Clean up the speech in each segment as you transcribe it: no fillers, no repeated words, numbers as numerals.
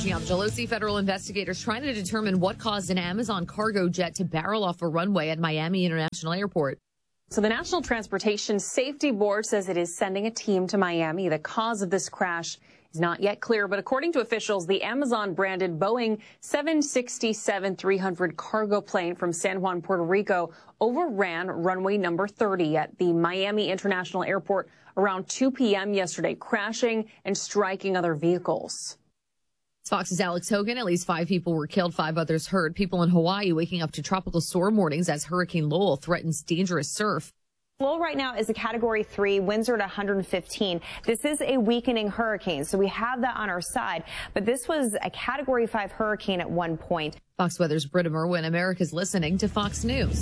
Coming up, Jalopy federal investigators trying to determine what caused an Amazon cargo jet to barrel off a runway at Miami International Airport. So the National Transportation Safety Board says it is sending a team to Miami. The cause of this crash is not yet clear, but according to officials, the Amazon-branded Boeing 767-300 cargo plane from San Juan, Puerto Rico, overran runway number 30 at the Miami International Airport around 2 p.m. yesterday, crashing and striking other vehicles. Fox's Alex Hogan. At least 5 people were killed, 5 others hurt. People in Hawaii waking up to tropical storm warnings as Hurricane Lowell threatens dangerous surf. Lowell right now is a Category 3, winds are at 115. This is a weakening hurricane, so we have that on our side. But this was a Category 5 hurricane at one point. Fox Weather's Britta Merwin. America's listening to Fox News.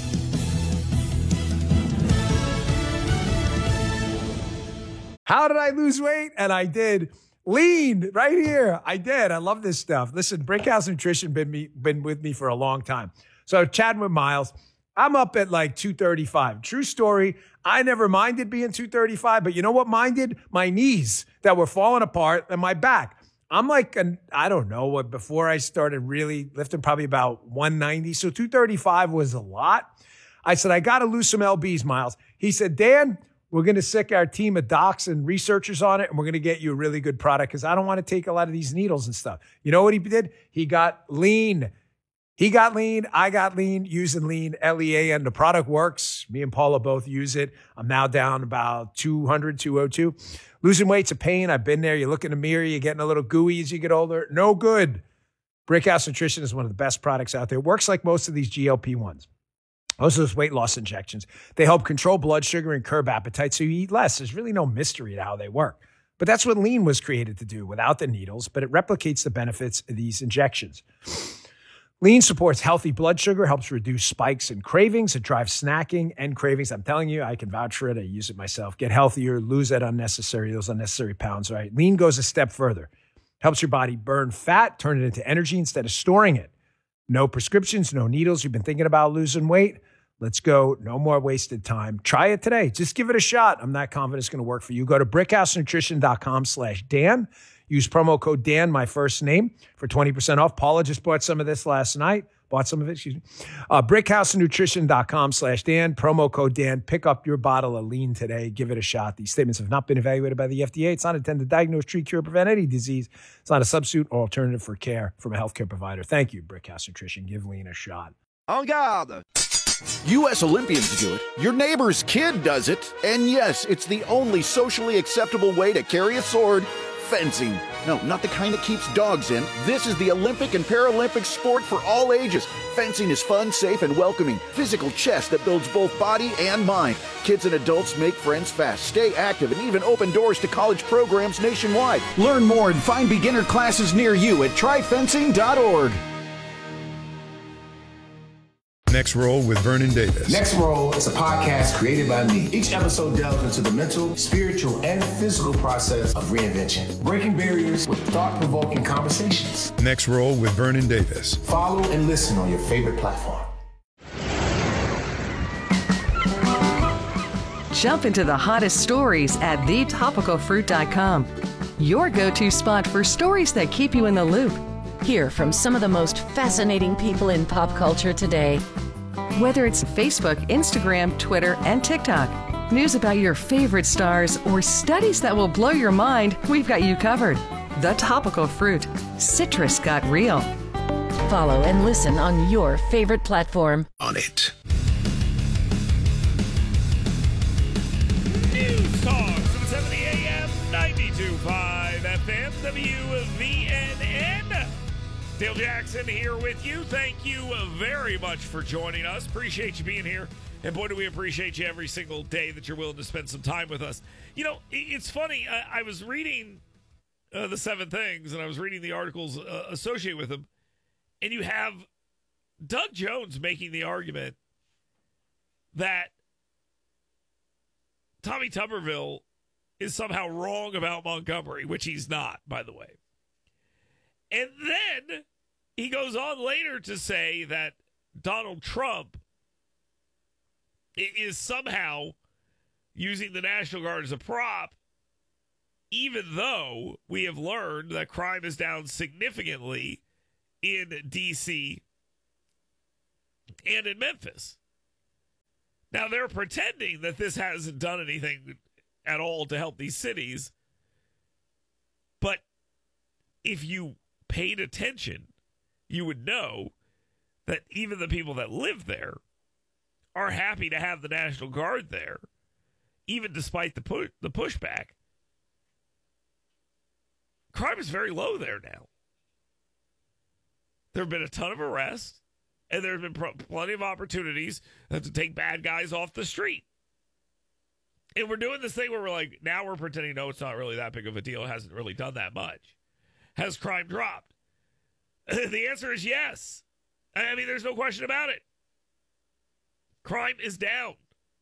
How did I lose weight? And I did. Lean right here. I did. I love this stuff. Listen, Brickhouse Nutrition been with me for a long time. So chatting with Miles, I'm up at like 235. True story. I never minded being 235, but you know what minded? My knees that were falling apart and my back. I'm like, I don't know what, before I started really lifting, probably about 190. So 235 was a lot. I said, I got to lose some LBs, Miles. He said, Dan, we're going to sick our team of docs and researchers on it, and we're going to get you a really good product because I don't want to take a lot of these needles and stuff. You know what he did? He got lean. He got lean. I got lean using lean, LEA, and the product works. Me and Paula both use it. I'm now down about 200, 202. Losing weight's a pain. I've been there. You look in the mirror, you're getting a little gooey as you get older. No good. Brickhouse Nutrition is one of the best products out there. It works like most of these GLP-1s. Most of those weight loss injections, they help control blood sugar and curb appetite so you eat less. There's really no mystery to how they work. But that's what lean was created to do without the needles, but it replicates the benefits of these injections. Lean supports healthy blood sugar, helps reduce spikes and cravings. It drives snacking and cravings. I'm telling you, I can vouch for it. I use it myself. Get healthier, lose those unnecessary pounds, right? Lean goes a step further. Helps your body burn fat, turn it into energy instead of storing it. No prescriptions, no needles. You've been thinking about losing weight? Let's go. No more wasted time. Try it today. Just give it a shot. I'm not confident it's going to work for you. Go to brickhousenutrition.com/Dan. Use promo code Dan, my first name, for 20% off. Paula just bought some of this last night. Brickhousenutrition.com/Dan. Promo code Dan. Pick up your bottle of lean today. Give it a shot. These statements have not been evaluated by the FDA. It's not intended to diagnose, treat, cure, prevent any disease. It's not a substitute or alternative for care from a healthcare provider. Thank you, Brickhouse Nutrition. Give lean a shot. En garde. U.S. Olympians do it. Your neighbor's kid does it. And yes, it's the only socially acceptable way to carry a sword. Fencing. No, not the kind that keeps dogs in. This is the Olympic and Paralympic sport for all ages. Fencing is fun, safe, and welcoming. Physical chess that builds both body and mind. Kids and adults make friends fast, stay active, and even open doors to college programs nationwide. Learn more and find beginner classes near you at tryfencing.org. Next Roll with Vernon Davis. Next Roll is a podcast created by me. Each episode delves into the mental, spiritual, and physical process of reinvention, breaking barriers with thought-provoking conversations. Next Roll with Vernon Davis. Follow and listen on your favorite platform. Jump into the hottest stories at thetopicalfruit.com. Your go-to spot for stories that keep you in the loop. Hear from some of the most fascinating people in pop culture today. Whether it's Facebook, Instagram, Twitter, and TikTok, news about your favorite stars, or studies that will blow your mind, we've got you covered. The Topical Fruit. Citrus got real. Follow and listen on your favorite platform. On it. News Talk, 770 AM, 92.5 FM, WVNN. Dale Jackson here with you. Thank you very much for joining us. Appreciate you being here. And boy, do we appreciate you every single day that you're willing to spend some time with us. You know, it's funny. I was reading the 7 Things, and I was reading the articles associated with them. And you have Doug Jones making the argument that Tommy Tuberville is somehow wrong about Montgomery, which he's not, by the way. And then he goes on later to say that Donald Trump is somehow using the National Guard as a prop even though we have learned that crime is down significantly in D.C. and in Memphis. Now, they're pretending that this hasn't done anything at all to help these cities. But if you paid attention, you would know that even the people that live there are happy to have the National Guard there, even despite the pushback. Crime is very low there now. There have been a ton of arrests, and there have been plenty of opportunities to take bad guys off the street. And we're doing this thing where we're like, now we're pretending, no, it's not really that big of a deal. It hasn't really done that much. Has crime dropped? The answer is yes. I mean, there's no question about it. Crime is down.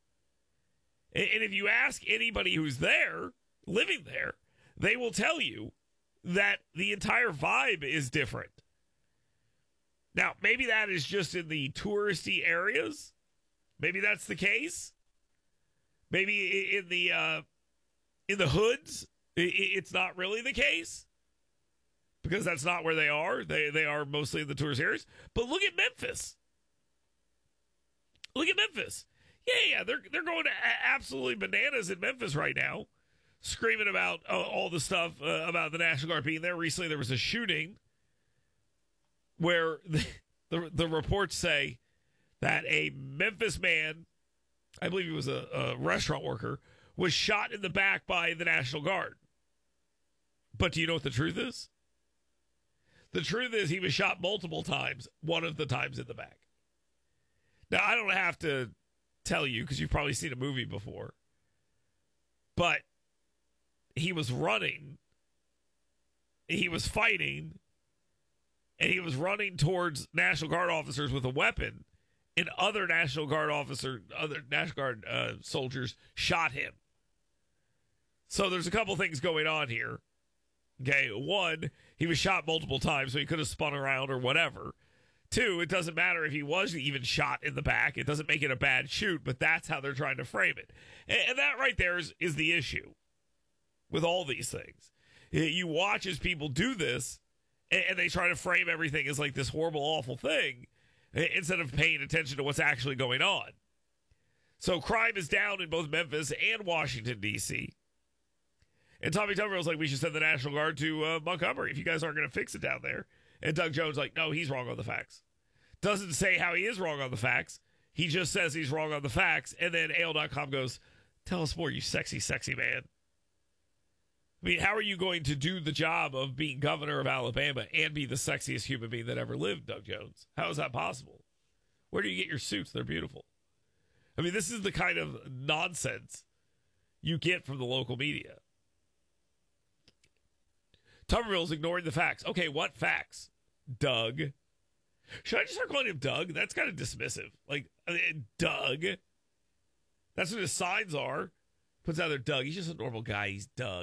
And if you ask anybody who's there, living there, they will tell you that the entire vibe is different. Now, maybe that is just in the touristy areas. Maybe that's the case. Maybe in the hoods, it's not really the case, because that's not where they are. They are mostly in the tourist areas. But look at Memphis. Look at Memphis. Yeah, they're going absolutely bananas in Memphis right now, screaming about all the stuff about the National Guard being there. Recently, there was a shooting where the reports say that a Memphis man, I believe he was a restaurant worker, was shot in the back by the National Guard. But do you know what the truth is? The truth is he was shot multiple times, one of the times in the back. Now, I don't have to tell you, because you've probably seen a movie before, but he was running, he was fighting, and he was running towards National Guard officers with a weapon, and other National Guard soldiers shot him. So there's a couple things going on here. Okay, one, he was shot multiple times, so he could have spun around or whatever. Two, it doesn't matter if he was even shot in the back. It doesn't make it a bad shoot, but that's how they're trying to frame it. And that right there is the issue with all these things. You watch as people do this, and they try to frame everything as like this horrible, awful thing, instead of paying attention to what's actually going on. So crime is down in both Memphis and Washington, D.C., and Tommy Tuberville was like, we should send the National Guard to Montgomery if you guys aren't going to fix it down there. And Doug Jones like, no, he's wrong on the facts. Doesn't say how he is wrong on the facts. He just says he's wrong on the facts. And then AL.com goes, tell us more, you sexy, sexy man. I mean, how are you going to do the job of being governor of Alabama and be the sexiest human being that ever lived, Doug Jones? How is that possible? Where do you get your suits? They're beautiful. I mean, this is the kind of nonsense you get from the local media. Tuberville's ignoring the facts. Okay, what facts? Doug. Should I just start calling him Doug? That's kind of dismissive. Like, Doug. That's what his signs are. Puts out there, Doug. He's just a normal guy. He's Doug.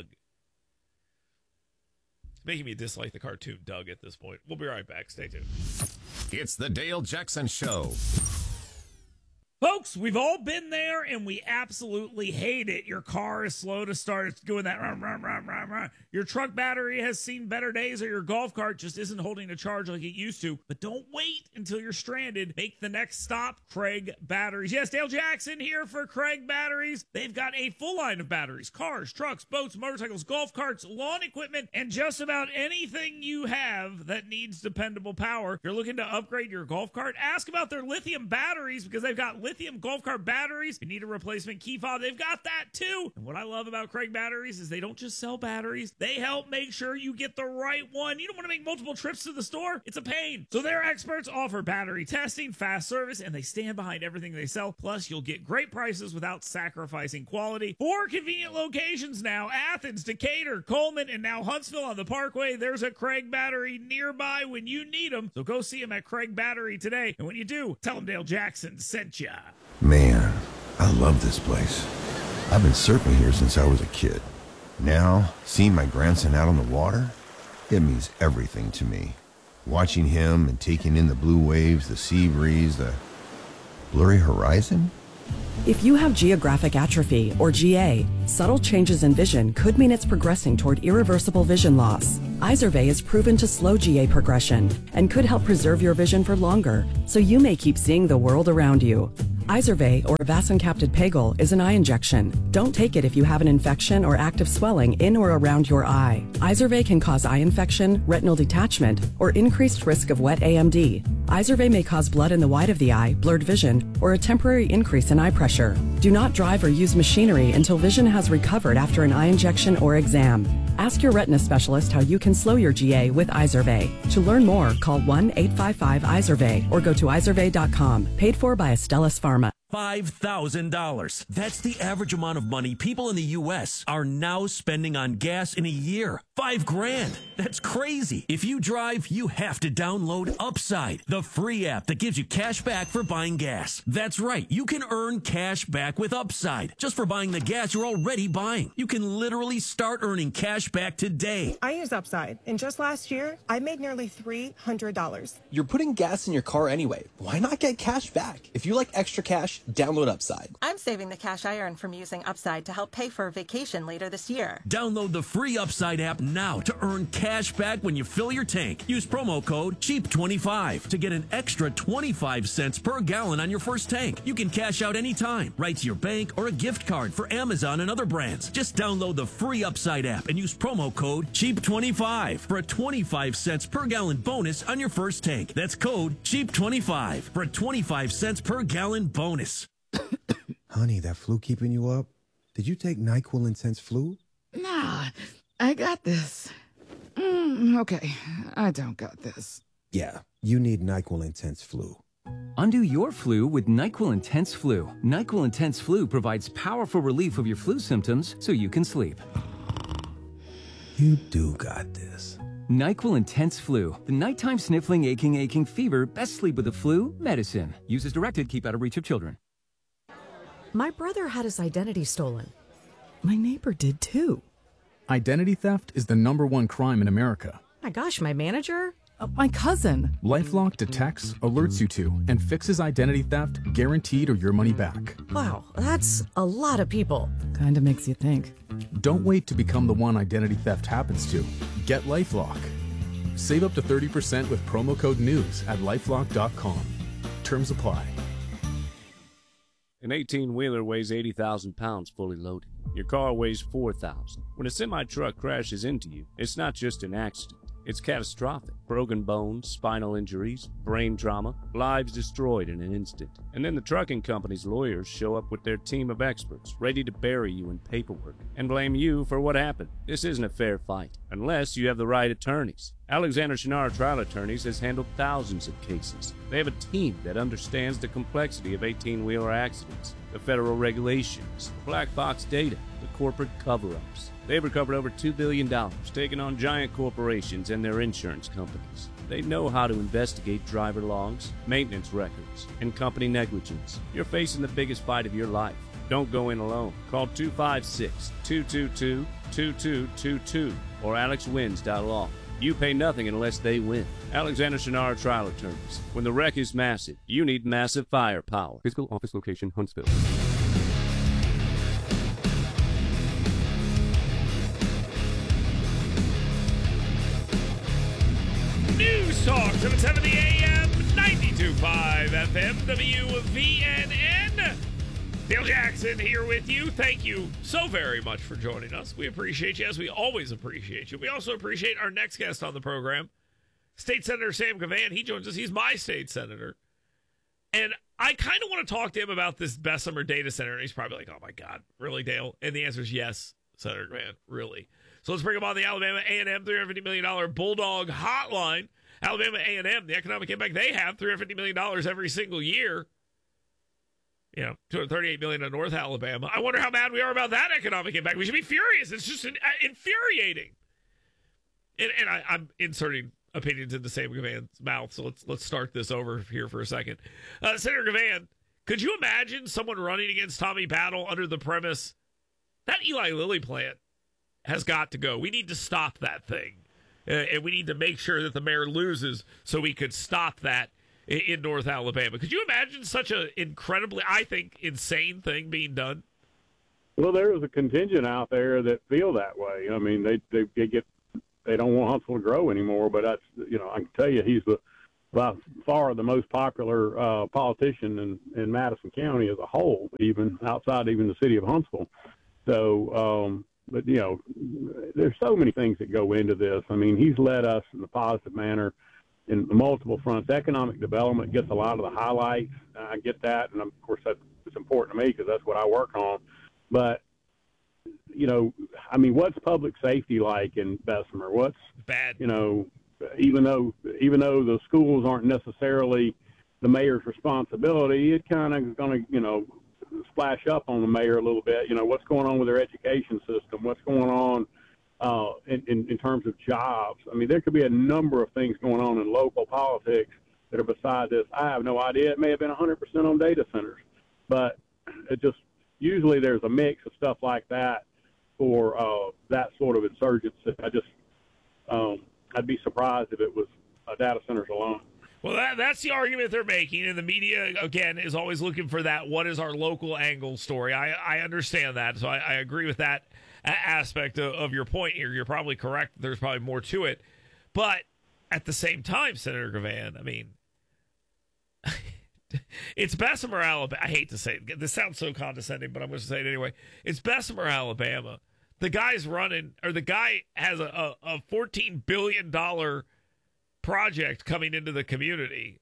It's making me dislike the cartoon Doug at this point. We'll be right back. Stay tuned. It's the Dale Jackson Show. Folks, we've all been there, and we absolutely hate it. Your car is slow to start. It's doing that. Rah, rah, rah, rah, rah. Your truck battery has seen better days, or your golf cart just isn't holding a charge like it used to. But don't wait until you're stranded. Make the next stop, Craig Batteries. Yes, Dale Jackson here for Craig Batteries. They've got a full line of batteries. Cars, trucks, boats, motorcycles, golf carts, lawn equipment, and just about anything you have that needs dependable power. If you're looking to upgrade your golf cart, ask about their lithium batteries, because they've got lithium golf cart batteries. If you need a replacement key fob, they've got that too. And what I love about Craig Batteries is they don't just sell batteries. They help make sure you get the right one. You don't want to make multiple trips to the store. It's a pain. So their experts offer battery testing, fast service, and they stand behind everything they sell. Plus, you'll get great prices without sacrificing quality. 4 convenient locations now: Athens, Decatur, Coleman, and now Huntsville on the Parkway. There's a Craig Battery nearby when you need them. So go see them at Craig Battery today. And when you do, tell them Dale Jackson sent ya. Man, I love this place. I've been surfing here since I was a kid. Now, seeing my grandson out on the water, it means everything to me. Watching him and taking in the blue waves, the sea breeze, the blurry horizon, If you have geographic atrophy, or GA, subtle changes in vision could mean it's progressing toward irreversible vision loss. Izervay is proven to slow GA progression and could help preserve your vision for longer, so you may keep seeing the world around you. Izervay, or vasoconstricted Pagel, is an eye injection. Don't take it if you have an infection or active swelling in or around your eye. Izervay can cause eye infection, retinal detachment, or increased risk of wet AMD. Izervay may cause blood in the white of the eye, blurred vision, or a temporary increase in eye pressure. Do not drive or use machinery until vision has recovered after an eye injection or exam. Ask your retina specialist how you can slow your GA with Izervay. To learn more, call 1-855-IZERVAY or go to izervay.com. Paid for by Astellas Pharma. $5,000. That's the average amount of money people in the U.S. are now spending on gas in a year. $5,000. That's crazy. If you drive, you have to download Upside, the free app that gives you cash back for buying gas. That's right. You can earn cash back with Upside just for buying the gas you're already buying. You can literally start earning cash back today. I use Upside, and just last year, I made nearly $300. You're putting gas in your car anyway. Why not get cash back? If you like extra cash, download Upside. I'm saving the cash I earn from using Upside to help pay for a vacation later this year. Download the free Upside app now to earn cash back when you fill your tank. Use promo code CHEAP25 to get an extra 25 cents per gallon on your first tank. You can cash out anytime, right to your bank or a gift card for Amazon and other brands. Just download the free Upside app and use promo code CHEAP25 for a 25 cents per gallon bonus on your first tank. That's code CHEAP25 for a 25 cents per gallon bonus. Honey, that flu keeping you up? Did you take NyQuil Intense Flu? Nah, I got this. Okay, I don't got this. Yeah, you need NyQuil Intense Flu. Undo your flu with NyQuil Intense Flu. NyQuil Intense Flu provides powerful relief of your flu symptoms so you can sleep. You do got this. NyQuil Intense Flu. The nighttime sniffling, aching fever. Best sleep with the flu medicine. Use as directed. Keep out of reach of children. My brother had his identity stolen. My neighbor did too. Identity theft is the #1 crime in America. My gosh, my manager? My cousin. LifeLock detects, alerts you to, and fixes identity theft, guaranteed or your money back. Wow, that's a lot of people. Kinda makes you think. Don't wait to become the one identity theft happens to. Get LifeLock. Save up to 30% with promo code NEWS at lifelock.com. Terms apply. An 18-wheeler weighs 80,000 pounds fully loaded. Your car weighs 4,000. When a semi-truck crashes into you, it's not just an accident. It's catastrophic. Broken bones, spinal injuries, brain trauma, lives destroyed in an instant. And then the trucking company's lawyers show up with their team of experts, ready to bury you in paperwork and blame you for what happened. This isn't a fair fight, unless you have the right attorneys. Alexander Shinara Trial Attorneys has handled thousands of cases. They have a team that understands the complexity of 18-wheeler accidents, the federal regulations, the black box data, the corporate cover-ups. They've recovered over $2 billion, taking on giant corporations and their insurance companies. They know how to investigate driver logs, maintenance records, and company negligence. You're facing the biggest fight of your life. Don't go in alone. Call 256-222-2222 or alexwins.law. You pay nothing unless they win. Alexander Shinara Trial Attorneys. When the wreck is massive, you need massive firepower. Physical office location, Huntsville. News Talk 770 AM, 92.5 FM, WVNN. Dale Jackson here with you. Thank you so very much for joining us. We appreciate you, as we always appreciate you. We also appreciate our next guest on the program, State Senator Sam Gavan. He joins us. He's my state senator. And I kind of want to talk to him about this Bessemer data center. And he's probably like, oh, my God, really, Dale? And the answer is yes, Senator Gavan, really. So let's bring him on the Alabama A&M $350 million Bulldog Hotline. Alabama A&M, the economic impact they have, $350 million every single year. You know, $238 million in North Alabama. I wonder how mad we are about that economic impact. We should be furious. It's just infuriating. And I'm inserting opinions into Sam Gavan's mouth, so let's start this over here for a second. Senator Gavan, could you imagine someone running against Tommy Battle under the premise that Eli Lilly plant has got to go? We need to stop that thing. And we need to make sure that the mayor loses so we could stop that in North Alabama. Could you imagine such an incredibly, I think, insane thing being done? Well, there is a contingent out there that feel that way. I mean, they don't want Huntsville to grow anymore. But that's, I can tell you, he's by far the most popular politician in Madison County as a whole, even outside even the city of Huntsville. So, but there's so many things that go into this. I mean, he's led us in a positive manner in multiple fronts. Economic development gets a lot of the highlights. I get that, and of course it's important to me because that's what I work on. But I mean, what's public safety like in Bessemer? What's bad? Even though the schools aren't necessarily the mayor's responsibility, it kind of is going to splash up on the mayor a little bit. What's going on with their education system? What's going on in terms of jobs? I mean, there could be a number of things going on in local politics that are beside this. I have no idea. It may have been 100% on data centers, but it just usually there's a mix of stuff like that for that sort of insurgency. I'd be surprised if it was data centers alone. Well, that's the argument they're making, and the media, again, is always looking for that what is our local angle story. I understand that, so I agree with that aspect of your point here. You're probably correct. There's probably more to it. But at the same time, Senator Gavan, I mean, it's Bessemer, Alabama. I hate to say it. This sounds so condescending, but I'm going to say it anyway. It's Bessemer, Alabama. The guy's running, or the guy has a $14 billion project coming into the community.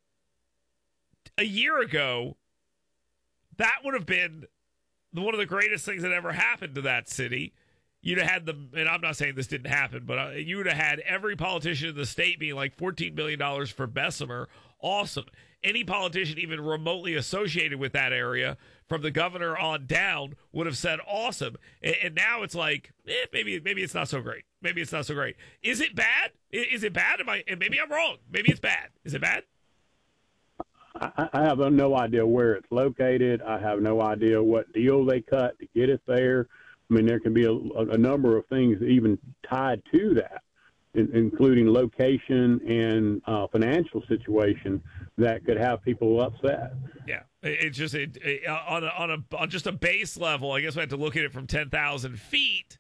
A year ago, that would have been one of the greatest things that ever happened to that city. You'd have had and I'm not saying this didn't happen, but you would have had every politician in the state being like $14 billion for Bessemer. Awesome. Any politician even remotely associated with that area, from the governor on down, would have said awesome. And now it's like, maybe it's not so great. Maybe it's not so great. Is it bad? Is it bad? Maybe I'm wrong. Maybe it's bad. Is it bad? I have no idea where it's located. I have no idea what deal they cut to get it there. I mean, there can be a number of things even tied to that, including location and financial situation that could have people upset. Yeah, it's just on just a base level. I guess we have to look at it from 10,000 feet.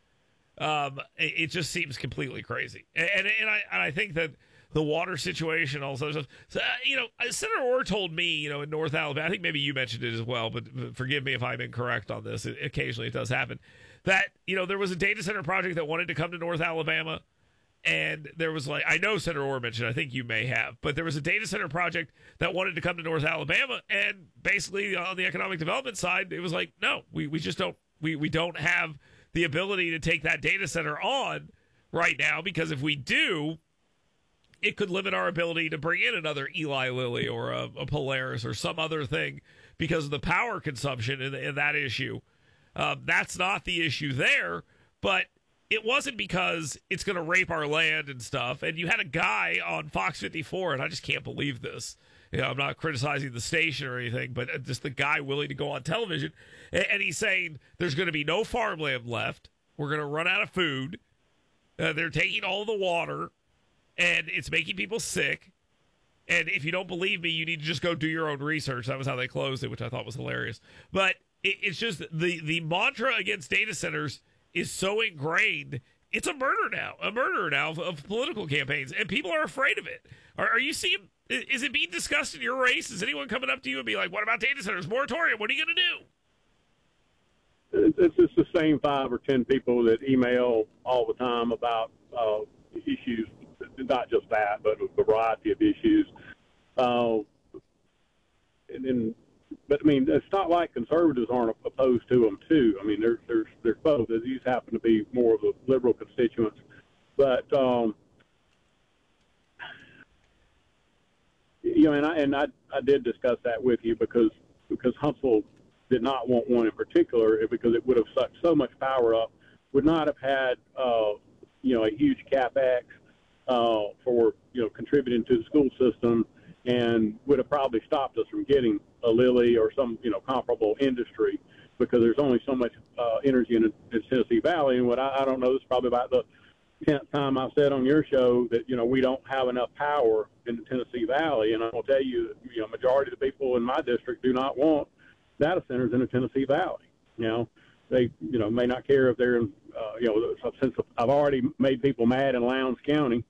It just seems completely crazy, and I think that the water situation also. So, Senator Orr told me, in North Alabama, I think maybe you mentioned it as well, but forgive me if I'm incorrect on this. Occasionally it does happen that, there was a data center project that wanted to come to North Alabama. And there was I know Senator Orr mentioned, I think you may have, but there was a data center project that wanted to come to North Alabama. And basically on the economic development side, it was like, no, we just don't, we don't have the ability to take that data center on right now, because if we do, it could limit our ability to bring in another Eli Lilly or a Polaris or some other thing because of the power consumption in that issue. That's not the issue there, but it wasn't because it's going to rape our land and stuff. And you had a guy on Fox 54, and I just can't believe this. I'm not criticizing the station or anything, but just the guy willing to go on television. And he's saying there's going to be no farmland left. We're going to run out of food. They're taking all the water, and it's making people sick. And if you don't believe me, you need to just go do your own research. That was how they closed it, which I thought was hilarious. But it's just the mantra against data centers is so ingrained. It's a murder now of political campaigns, and people are afraid of it. Are you seeing, is it being discussed in your race? Is anyone coming up to you and be like, what about data centers? Moratorium, what are you going to do? It's just the same 5 or 10 people that email all the time about issues, not just that, but a variety of issues. But I mean, it's not like conservatives aren't opposed to them too. I mean, there's both. These happen to be more of the liberal constituents, but and I did discuss that with you because Huntsville did not want one in particular because it would have sucked so much power up, would not have had a huge capex for contributing to the school system, and would have probably stopped us from getting a Lilly or some comparable industry, because there's only so much energy in Tennessee Valley. And what I don't know, is probably about the 10th time I've said on your show that, we don't have enough power in the Tennessee Valley. And I'll tell you, majority of the people in my district do not want data centers in the Tennessee Valley. They, may not care if they're in, since I've already made people mad in Lowndes County,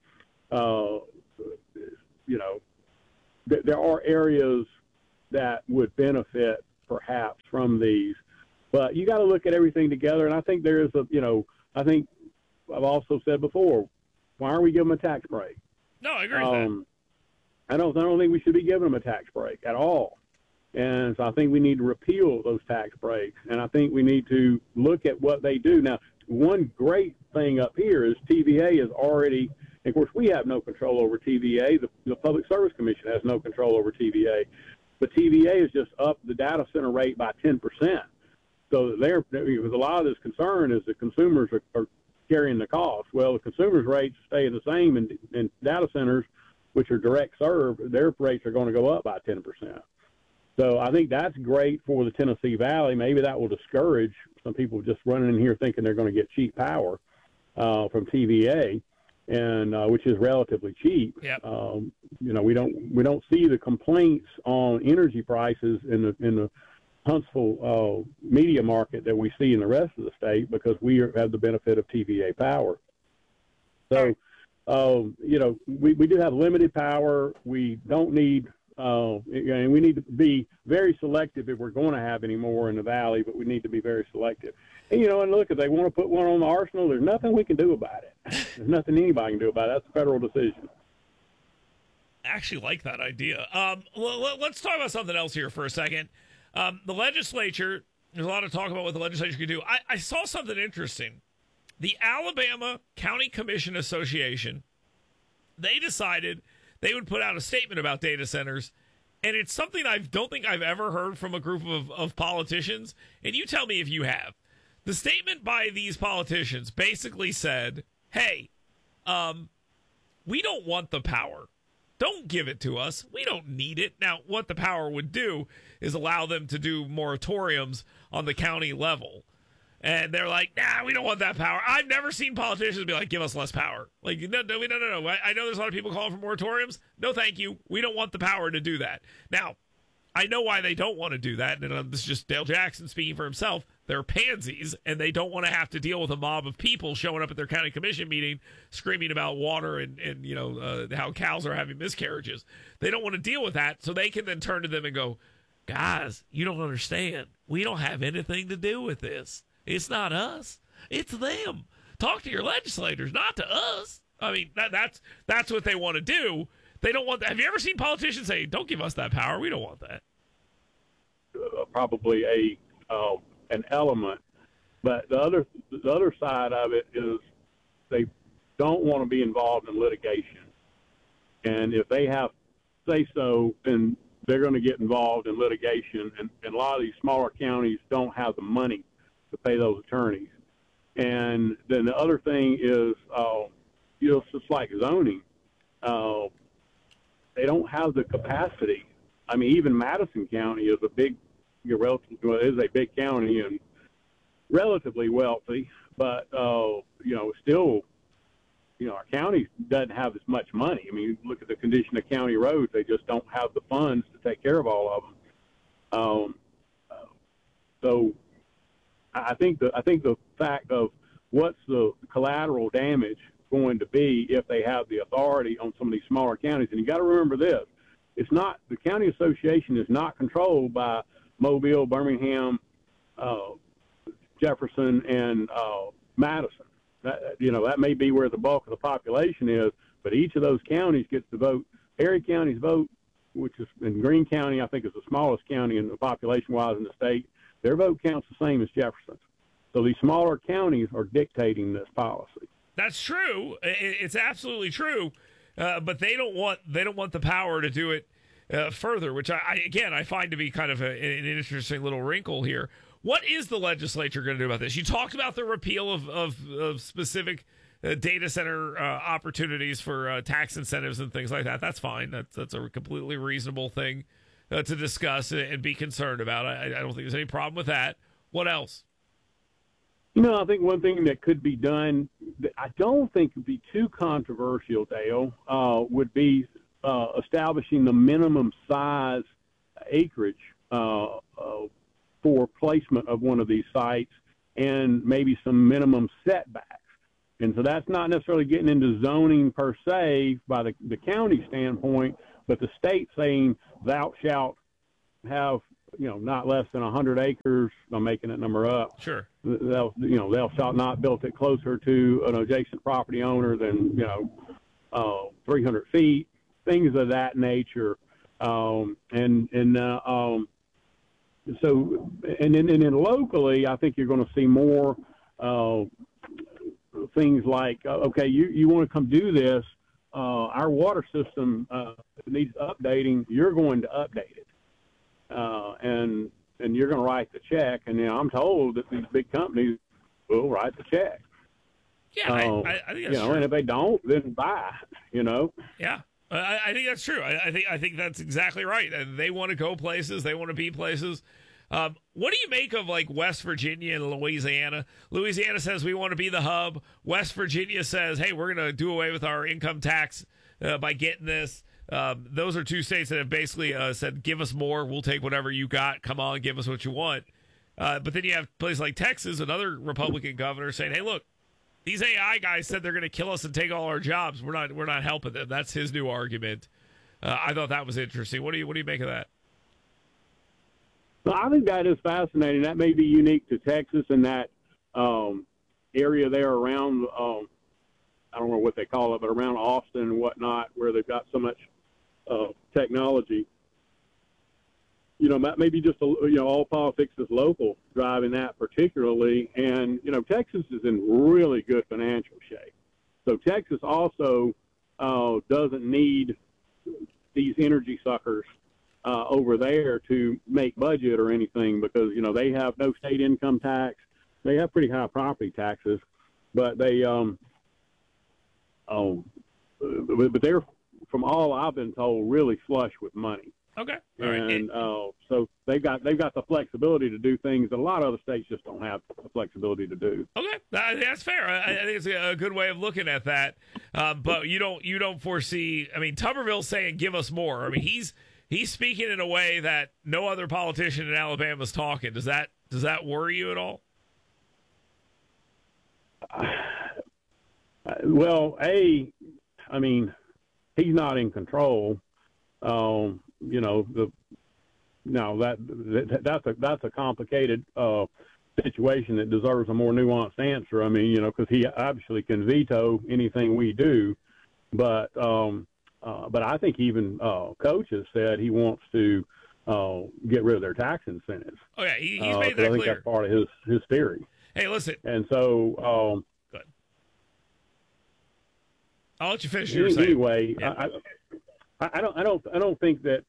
there are areas that would benefit perhaps from these, but you got to look at everything together. And I think there is I think I've also said before, why aren't we giving them a tax break? No, I agree with that. I don't think we should be giving them a tax break at all. And so I think we need to repeal those tax breaks. And I think we need to look at what they do. Now, one great thing up here is TVA is already, and of course, we have no control over TVA. The Public Service Commission has no control over TVA. But TVA has just upped the data center rate by 10%. So because a lot of this concern is the consumers are carrying the cost. Well, the consumers' rates stay the same in data centers, which are direct serve, their rates are going to go up by 10%. So I think that's great for the Tennessee Valley. Maybe that will discourage some people just running in here thinking they're going to get cheap power from TVA, and which is relatively cheap. Yep. We don't see the complaints on energy prices in the Huntsville media market that we see in the rest of the state because we have the benefit of TVA power. So, we do have limited power. We don't need. And we need to be very selective if we're going to have any more in the valley, but we need to be very selective. And, and look, if they want to put one on the arsenal, there's nothing we can do about it. There's nothing anybody can do about it. That's a federal decision. I actually like that idea. Let's talk about something else here for a second. The legislature, there's a lot of talk about what the legislature can do. I saw something interesting. The Alabama County Commission Association, they decided they would put out a statement about data centers, and it's something I don't think I've ever heard from a group of politicians, and you tell me if you have. The statement by these politicians basically said, hey, we don't want the power. Don't give it to us. We don't need it. Now, what the power would do is allow them to do moratoriums on the county level. And they're like, nah, we don't want that power. I've never seen politicians be like, give us less power. Like, no. I know there's a lot of people calling for moratoriums. No, thank you. We don't want the power to do that. Now, I know why they don't want to do that. And this is just Dale Jackson speaking for himself. They're pansies, and they don't want to have to deal with a mob of people showing up at their county commission meeting screaming about water and how cows are having miscarriages. They don't want to deal with that, so they can then turn to them and go, guys, you don't understand. We don't have anything to do with this. It's not us. It's them. Talk to your legislators, not to us. I mean, that's what they want to do. They don't want that. Have you ever seen politicians say, don't give us that power? We don't want that. Probably an element. But the other side of it is they don't want to be involved in litigation. And if they have say so, then they're going to get involved in litigation. And a lot of these smaller counties don't have the money to pay those attorneys. And then the other thing is, it's just like zoning. They don't have the capacity. I mean, even Madison County is a big county and relatively wealthy, but still, our county doesn't have as much money. I mean, look at the condition of county roads; they just don't have the funds to take care of all of them. So, I think the fact of what's the collateral damage going to be if they have the authority on some of these smaller counties, and you got to remember this: it's not the county association is not controlled by Mobile, Birmingham, Jefferson, and Madison. That may be where the bulk of the population is, but each of those counties gets to vote. Perry County's vote, which is in Greene County, I think is the smallest county in the population-wise in the state. Their vote counts the same as Jefferson's. So these smaller counties are dictating this policy. That's true. It's absolutely true. But they don't want the power to do it further, which I find to be kind of an interesting little wrinkle here. What is the legislature going to do about this? You talked about the repeal of specific data center opportunities for tax incentives and things like that. That's fine. That's a completely reasonable thing to discuss and be concerned about. I don't think there's any problem with that. What else? I think one thing that could be done that I don't think would be too controversial, Dale, would be establishing the minimum size acreage for placement of one of these sites and maybe some minimum setbacks. And so that's not necessarily getting into zoning per se by the county standpoint, but the state saying thou shalt have, not less than 100 acres. I'm making that number up. Sure. Thou shalt not build it closer to an adjacent property owner than, 300 feet, things of that nature. So, and then locally, I think you're going to see more things like, okay, you want to come do this. Our water system needs updating. You're going to update it. And you're going to write the check. And I'm told that these big companies will write the check. Yeah, I think that's true. And if they don't, then buy, Yeah. I think that's true. I think that's exactly right. They want to go places. They want to be places. What do you make of like West Virginia and Louisiana? Louisiana says we want to be the hub. West Virginia says, hey, we're going to do away with our income tax by getting this. Those are two states that have basically said, give us more. We'll take whatever you got. Come on, give us what you want. But then you have places like Texas, another Republican governor saying, hey, look, these AI guys said they're going to kill us and take all our jobs. We're not helping them. That's his new argument. I thought that was interesting. What do you make of that? Well, I think that is fascinating. That may be unique to Texas and that area there around, I don't know what they call it, but around Austin and whatnot, where they've got so much technology. Maybe just, all politics is local driving that particularly. And, Texas is in really good financial shape. So Texas also doesn't need these energy suckers over there to make budget or anything because, they have no state income tax. They have pretty high property taxes, but they, but they're, from all I've been told, really flush with money. Okay. All right. And so they've got the flexibility to do things that a lot of other states just don't have the flexibility to do. Okay, that's fair. I think it's a good way of looking at that. But you don't foresee. I mean, Tuberville's saying, "Give us more." I mean, he's speaking in a way that no other politician in Alabama is talking. Does that worry you at all? Well, I mean, he's not in control. That's a complicated situation that deserves a more nuanced answer. I mean, because he obviously can veto anything we do, but I think even Coach has said he wants to get rid of their tax incentives. Oh yeah, he's made that clear. I think that's part of his theory. Hey, listen, and so good. I'll let you finish your saying. Anyway, yeah. I don't think that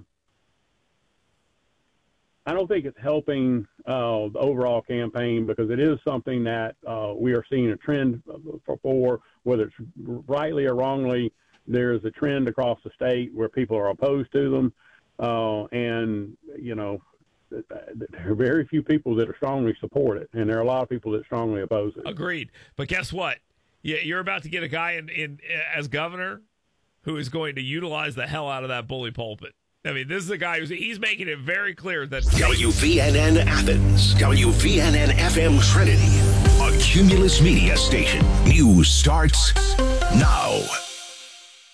I don't think it's helping the overall campaign because it is something that we are seeing a trend for, whether it's rightly or wrongly. There's a trend across the state where people are opposed to them, and there are very few people that are strongly support it, and there are a lot of people that strongly oppose it. Agreed. But guess what? You're about to get a guy in as governor who is going to utilize the hell out of that bully pulpit. I mean, this is a guy he's making it very clear that WVNN Athens, WVNN FM Trinity, a Cumulus Media station. News starts now.